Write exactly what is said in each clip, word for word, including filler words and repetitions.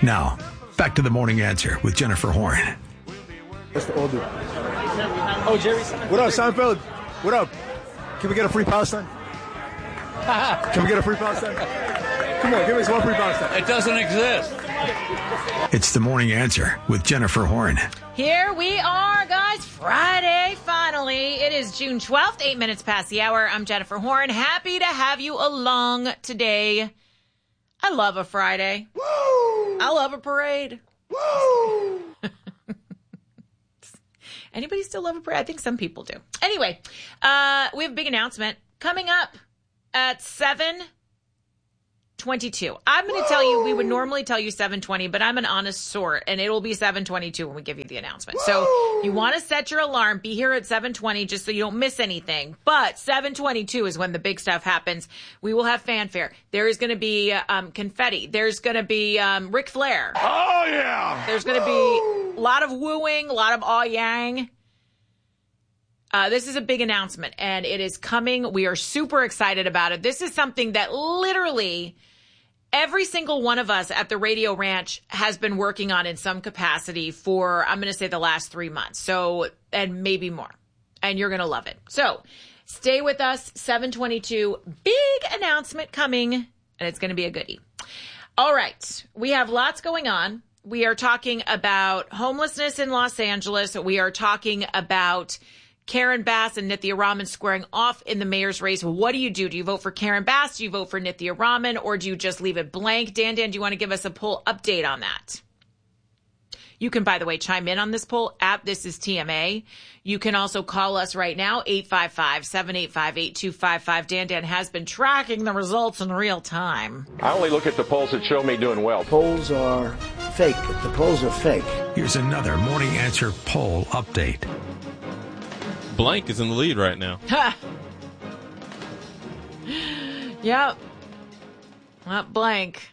Now, back to the morning answer with Jennifer Horn. That's the old dude. Oh, Jerry. What up, Seinfeld? What up? Can we get a free Palestine? Can we get a free Palestine? Come on, give us one free Palestine. It doesn't exist. It's the morning answer with Jennifer Horn. Here we are, guys. Friday, finally. It is June twelfth, eight minutes past the hour. I'm Jennifer Horn. Happy to have you along today. I love a Friday. Woo! I love a parade. Woo! Anybody still love a parade? I think some people do. Anyway, uh, we have a big announcement coming up at seven twenty-two. I'm going to tell you, we would normally tell you seven twenty, but I'm an honest sort, and it will be seven twenty-two when we give you the announcement. Woo! So you want to set your alarm, be here at seven twenty just so you don't miss anything. But seven twenty-two is when the big stuff happens. We will have fanfare. There is going to be um, confetti. There's going to be um, Ric Flair. Oh, yeah. There's going to be a lot of wooing, a lot of aw yang. Uh, this is a big announcement, and it is coming. We are super excited about it. This is something that literally every single one of us at the Radio Ranch has been working on in some capacity for, I'm going to say, the last three months. So, and maybe more. And you're going to love it. So, stay with us. seven twenty-two, big announcement coming, and it's going to be a goodie. All right. We have lots going on. We are talking about homelessness in Los Angeles. We are talking about Karen Bass and Nithya Raman squaring off in the mayor's race. What do you do? Do you vote for Karen Bass? Do you vote for Nithya Raman? Or do you just leave it blank? Dan, Dan, do you want to give us a poll update on that? You can, by the way, chime in on this poll app. This is T M A. You can also call us right now, eight five five, seven eight five, eight two five five. Dan Dan has been tracking the results in real time. I only look at the polls that show me doing well. Polls are fake. The polls are fake. Here's another morning answer poll update. Blank is in the lead right now. Ha! Yep. Well, blank.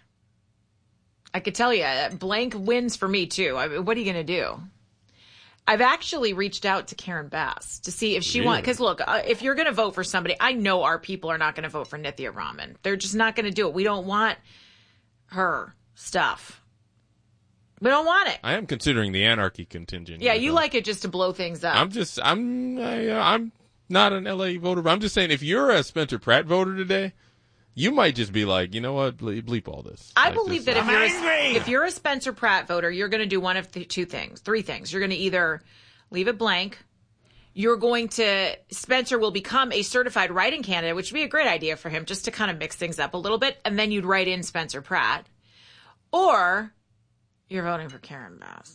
I could tell you, blank wins for me, too. I mean, what are you going to do? I've actually reached out to Karen Bass to see if she Really? wants, because look, uh, if you're going to vote for somebody, I know our people are not going to vote for Nithya Raman. They're just not going to do it. We don't want her stuff. We don't want it. I am considering the anarchy contingent. Yeah, here, you though. like it just to blow things up. I'm just, I'm, I, uh, I'm not an L A voter, but I'm just saying, if you're a Spencer Pratt voter today, you might just be like, you know what, bleep, bleep all this. I Like, believe just- that if I'm you're, angry. a, if you're a Spencer Pratt voter, you're going to do one of the two things, three things. You're going to either leave it blank. You're going to, Spencer will become a certified write-in candidate, which would be a great idea for him just to kind of mix things up a little bit. And then you'd write in Spencer Pratt. Or you're voting for Karen Bass.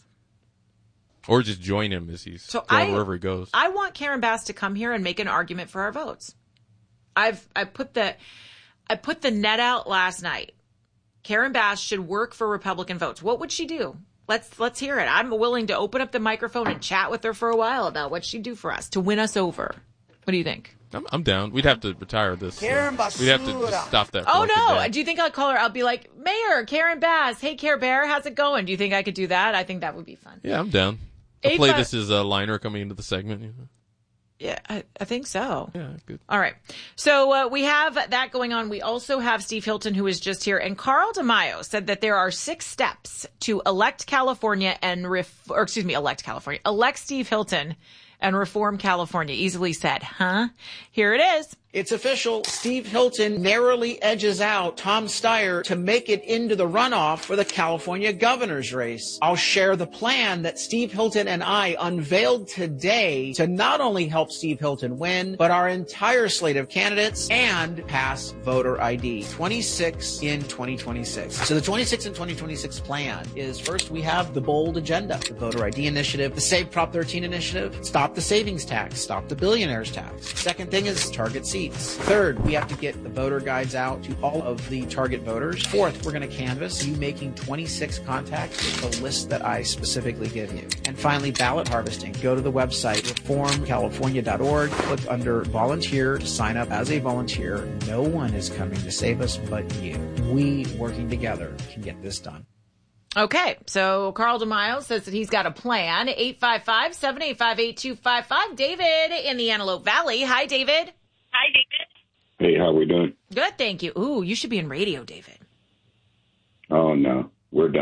Or just join him as he's So going I- wherever he goes. I want Karen Bass to come here and make an argument for our votes. I've I put the I put the net out last night. Karen Bass should work for Republican votes. What would she do? Let's let's hear it. I'm willing to open up the microphone and chat with her for a while about what she'd do for us to win us over. What do you think? I'm, I'm down. We'd have to retire this. uh, Karen we'd have to Basura. just stop that. For Oh like a no! day. Do you think I'll call her? I'll be like, Mayor Karen Bass. Hey, Care Bear, how's it going? Do you think I could do that? I think that would be fun. Yeah, I'm down. I'll Eight play five- this as a liner coming into the segment. You know? Yeah, I, I think so. Yeah, good. All right. So uh, we have that going on. We also have Steve Hilton, who is just here. And Carl DeMaio said that there are six steps to elect California and, ref- or excuse me, elect California, elect Steve Hilton and reform California. Easily said, huh? Here it is. It's official. Steve Hilton narrowly edges out Tom Steyer to make it into the runoff for the California governor's race. I'll share the plan that Steve Hilton and I unveiled today to not only help Steve Hilton win, but our entire slate of candidates and pass voter I D. twenty-six in twenty twenty-six. So the twenty-six and twenty twenty-six plan is, first we have the bold agenda, the voter I D initiative, the Save Prop thirteen initiative, stop the savings tax, stop the billionaires tax. Second thing is target seats. Third, we have to get the voter guides out to all of the target voters. Fourth, we're going to canvass you making twenty-six contacts with the list that I specifically give you. And finally, ballot harvesting. Go to the website, reform california dot org, click under volunteer to sign up as a volunteer. No one is coming to save us but you. We, working together, can get this done. Okay, so Carl DeMaio says that he's got a plan. eight five five, seven eight five, eight two five five. David in the Antelope Valley. Hi, David. Hi, David. Hey, how we doing? Good, thank you. Ooh, you should be in radio, David. Oh, no. We're done.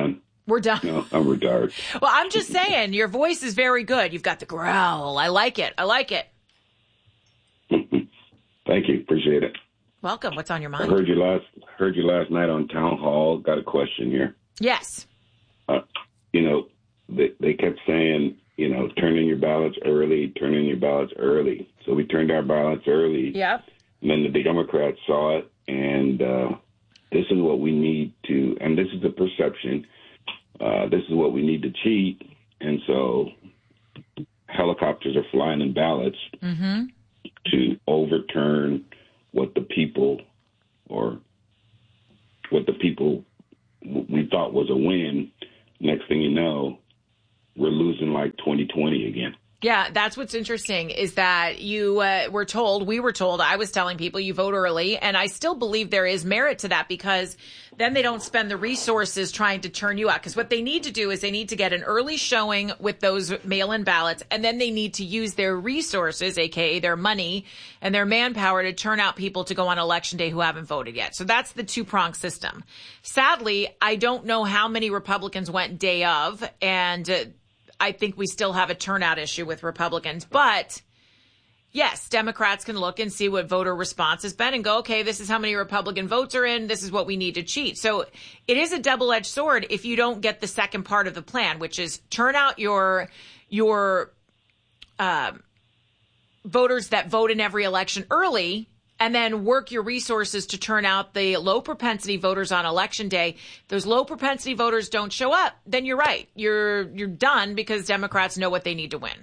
We're done. No, I'm retired. Well, I'm just saying, your voice is very good. You've got the growl. I like it. I like it. Thank you. Appreciate it. Welcome. What's on your mind? I heard you last heard you last night on Town Hall. Got a question here. Yes. Uh, you know, they, they kept saying, you know, turn in your ballots early, turn in your ballots early. So we turned our ballots early. Yep. And then the Democrats saw it, and uh, this is what we need to, and this is the perception, uh, this is what we need to cheat. And so helicopters are flying in ballots mm-hmm. to overturn what the people or what the people we thought was a win. Next thing you know, we're losing like twenty twenty again. Yeah, that's what's interesting is that you uh, were told, we were told, I was telling people you vote early, and I still believe there is merit to that because then they don't spend the resources trying to turn you out. Because what they need to do is they need to get an early showing with those mail-in ballots, and then they need to use their resources, aka their money and their manpower, to turn out people to go on election day who haven't voted yet. So that's the two-pronged system. Sadly, I don't know how many Republicans went day of, and uh, I think we still have a turnout issue with Republicans. But yes, Democrats can look and see what voter response has been and go, okay, this is how many Republican votes are in. This is what we need to cheat. So it is a double-edged sword if you don't get the second part of the plan, which is turn out your your uh, voters that vote in every election early, and then work your resources to turn out the low propensity voters on election day. Those low propensity voters don't show up, then you're right. You're you're done because Democrats know what they need to win.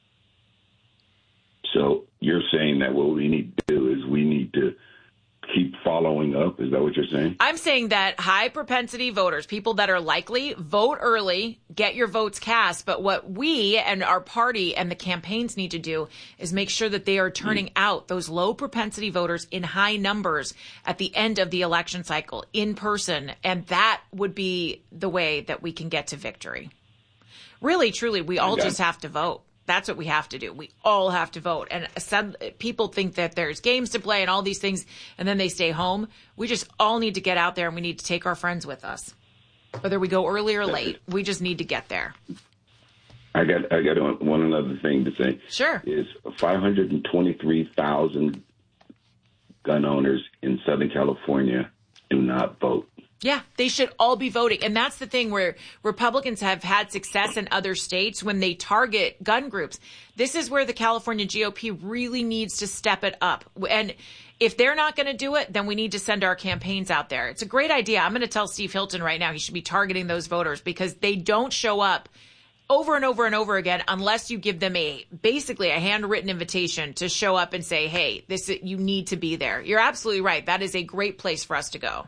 So you're saying that what we need to do is we need to keep following up? Is that what you're saying? I'm saying that high propensity voters, people that are likely, vote early, get your votes cast. But what we and our party and the campaigns need to do is make sure that they are turning mm. out those low propensity voters in high numbers at the end of the election cycle in person. And that would be the way that we can get to victory. Really, truly, we all just have to vote. That's what we have to do. We all have to vote. And some people think that there's games to play and all these things, and then they stay home. We just all need to get out there, and we need to take our friends with us. Whether we go early or late, we just need to get there. I got I got one other thing to say. Sure. Is five hundred twenty-three thousand gun owners in Southern California do not vote. Yeah, they should all be voting. And that's the thing where Republicans have had success in other states when they target gun groups. This is where the California G O P really needs to step it up. And if they're not going to do it, then we need to send our campaigns out there. It's a great idea. I'm going to tell Steve Hilton right now he should be targeting those voters because they don't show up over and over and over again unless you give them a basically a handwritten invitation to show up and say, hey, this you need to be there. You're absolutely right. That is a great place for us to go.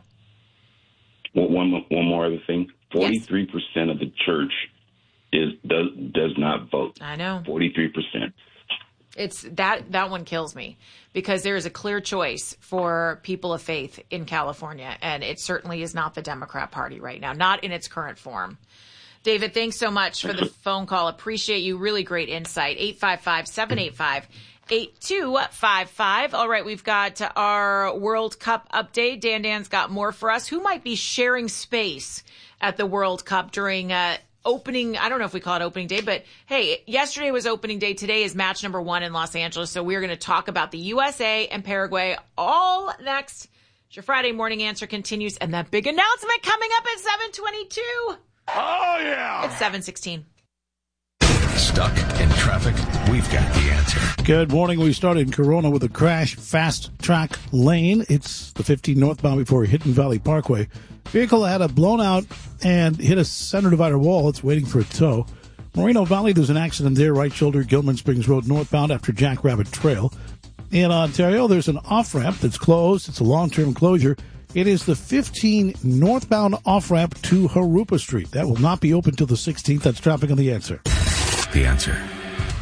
One one more other thing. Forty-three percent of the church is does does not vote. I know. Forty-three percent. It's that that one kills me because there is a clear choice for people of faith in California, and it certainly is not the Democrat Party right now, not in its current form. David, thanks so much for the phone call. Appreciate you. Really great insight. eight five five, seven eight five, eight two five five. All right, we've got our World Cup update. Dan Dan's got more for us. Who might be sharing space at the World Cup during uh, opening? I don't know if we call it opening day, but hey, yesterday was opening day. Today is match number one in Los Angeles. So we're going to talk about the U S A and Paraguay all next. Your Friday morning answer continues, and that big announcement coming up at seven twenty-two. Oh, yeah. It's seven sixteen. Stuck in traffic? We've got the answer. Good morning. We started in Corona with a crash fast track lane. It's the fifteen northbound before Hidden Valley Parkway. Vehicle had a blown out and hit a center divider wall. It's waiting for a tow. Moreno Valley, there's an accident there. Right shoulder, Gilman Springs Road northbound after Jackrabbit Trail. In Ontario, there's an off-ramp that's closed. It's a long-term closure. It is the fifteen northbound off-ramp to Harupa Street. That will not be open till the sixteenth. That's traffic on the answer. The answer.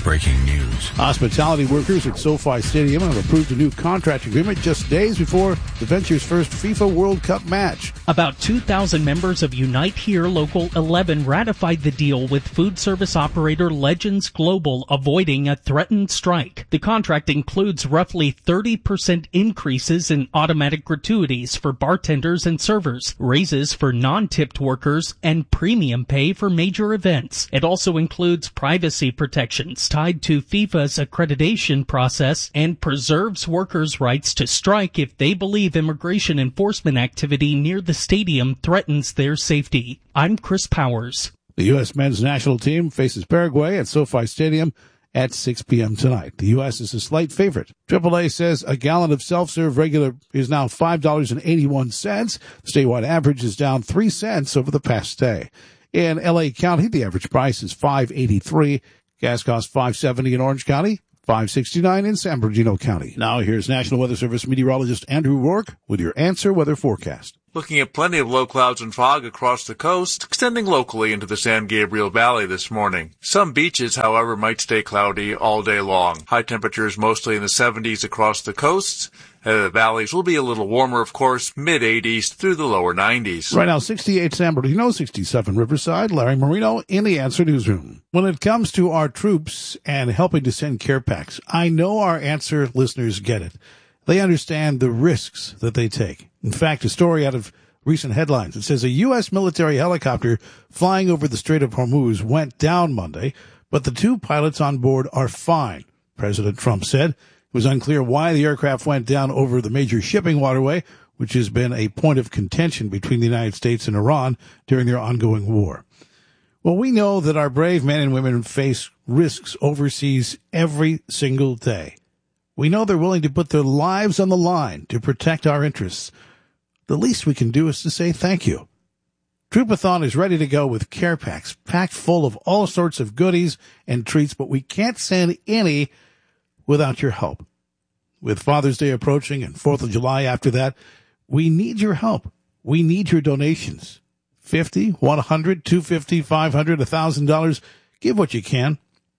breaking news. Hospitality workers at SoFi Stadium have approved a new contract agreement just days before the venture's first FIFA World Cup match. About two thousand members of Unite Here Local eleven ratified the deal with food service operator Legends Global, avoiding a threatened strike. The contract includes roughly thirty percent increases in automatic gratuities for bartenders and servers, raises for non-tipped workers, and premium pay for major events. It also includes privacy protections tied to FIFA's accreditation process and preserves workers' rights to strike if they believe immigration enforcement activity near the stadium threatens their safety. I'm Chris Powers. The U S men's national team faces Paraguay at SoFi Stadium at six p.m. tonight. The U S is a slight favorite. triple A says a gallon of self-serve regular is now five dollars and eighty-one cents. The statewide average is down three cents over the past day. In L A County, the average price is five dollars and eighty-three cents. Gas costs five dollars and seventy cents in Orange County, five dollars and sixty-nine cents in San Bernardino County. Now here's National Weather Service meteorologist Andrew Rourke with your Answer Weather forecast. Looking at plenty of low clouds and fog across the coast, extending locally into the San Gabriel Valley this morning. Some beaches, however, might stay cloudy all day long. High temperatures mostly in the seventies across the coasts. Uh, the valleys will be a little warmer, of course, mid-eighties through the lower nineties. Right now, sixty-eight San Bernardino, sixty-seven Riverside. Larry Marino in the Answer Newsroom. When it comes to our troops and helping to send care packs, I know our Answer listeners get it. They understand the risks that they take. In fact, a story out of recent headlines, it says a U S military helicopter flying over the Strait of Hormuz went down Monday, but the two pilots on board are fine, President Trump said. It was unclear why the aircraft went down over the major shipping waterway, which has been a point of contention between the United States and Iran during their ongoing war. Well, we know that our brave men and women face risks overseas every single day. We know they're willing to put their lives on the line to protect our interests. The least we can do is to say thank you. Troopathon is ready to go with care packs packed full of all sorts of goodies and treats, but we can't send any without your help. With Father's Day approaching and fourth of July after that, we need your help. We need your donations. fifty, one hundred, two hundred fifty, five hundred, one thousand dollars. Give what you can.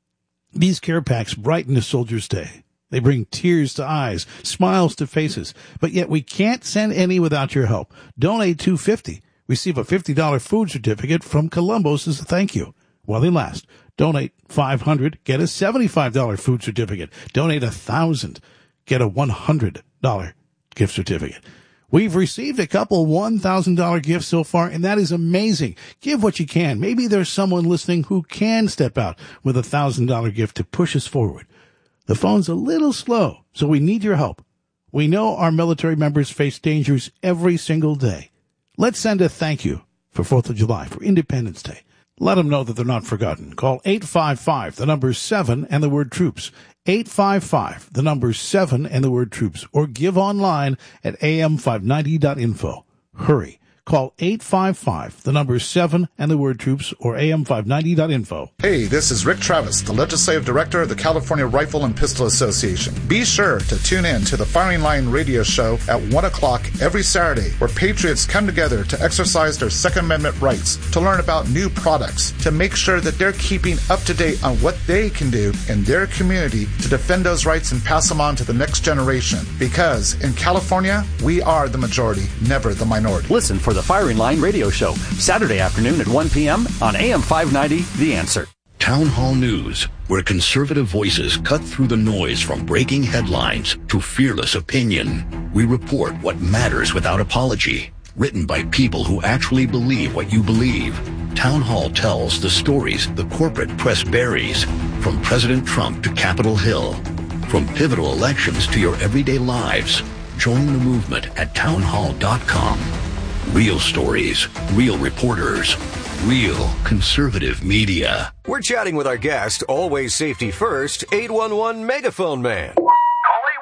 These care packs brighten a soldier's day. They bring tears to eyes, smiles to faces, but yet we can't send any without your help. Donate two hundred fifty dollars. Receive a fifty dollars food certificate from Columbus as a thank you while they last. Donate five hundred dollars. Get a seventy-five dollars food certificate. Donate one thousand dollars. Get a one hundred dollars gift certificate. We've received a couple one thousand dollars gifts so far, and that is amazing. Give what you can. Maybe there's someone listening who can step out with a one thousand dollars gift to push us forward. The phone's a little slow, so we need your help. We know our military members face dangers every single day. Let's send a thank you for fourth of July, for Independence Day. Let them know that they're not forgotten. Call eight five five, the number seven, and the word troops. eight five five, the number seven, and the word troops. Or give online at A M five ninety dot info. Hurry. Call eight five five, the number seven, and the word troops, or A M five ninety dot info. Hey, this is Rick Travis, the Legislative Director of the California Rifle and Pistol Association. Be sure to tune in to the Firing Line radio show at one o'clock every Saturday, where patriots come together to exercise their Second Amendment rights, to learn about new products, to make sure that they're keeping up to date on what they can do in their community to defend those rights and pass them on to the next generation. Because in California, we are the majority, never the minority. Listen for the Firing Line radio show, Saturday afternoon at one p.m. on A M five ninety, The Answer. Town Hall News, where conservative voices cut through the noise from breaking headlines to fearless opinion. We report what matters without apology, written by people who actually believe what you believe. Town Hall tells the stories the corporate press buries, from President Trump to Capitol Hill, from pivotal elections to your everyday lives. Join the movement at town hall dot com. Real stories, real reporters, real conservative media. We're chatting with our guest, always safety first, eight one one Megaphone Man. Call eight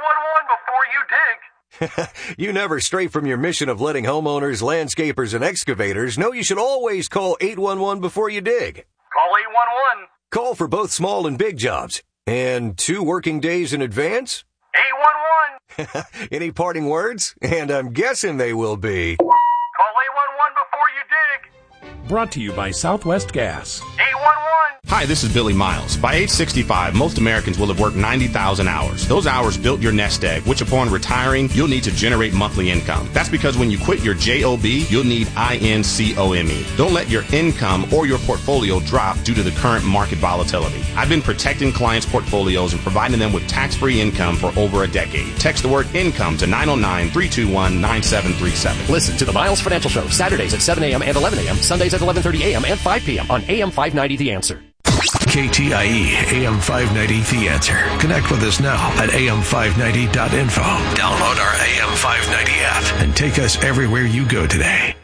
one one before you dig. You never stray from your mission of letting homeowners, landscapers, and excavators know you should always call eight one one before you dig. Call eight one one. Call for both small and big jobs. And two working days in advance? eight one one. Any parting words? And I'm guessing they will be... Call eight one one before you dig. Brought to you by Southwest Gas. eight one one. Hi, this is Billy Miles. By age sixty-five, most Americans will have worked ninety thousand hours. Those hours built your nest egg, which upon retiring, you'll need to generate monthly income. That's because when you quit your job, you'll need income. Don't let your income or your portfolio drop due to the current market volatility. I've been protecting clients' portfolios and providing them with tax-free income for over a decade. Text the word income to nine oh nine, three two one, nine seven three seven. Listen to the Miles Financial Show, Saturdays at seven a.m. and eleven a.m., Sundays at eleven thirty a.m. and five p.m. on A M five ninety The Answer. K T I E A M five ninety The Answer. Connect with us now at A M five ninety dot info. Download our A M five ninety app and take us everywhere you go today.